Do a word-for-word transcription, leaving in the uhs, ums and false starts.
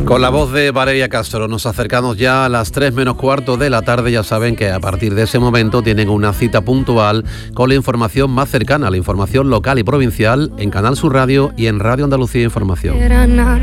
Con la voz de Valeria Castro nos acercamos ya a las tres menos cuarto de la tarde. Ya saben que a partir de ese momento tienen una cita puntual con la información más cercana, la información local y provincial en Canal Sur Radio y en Radio Andalucía Información.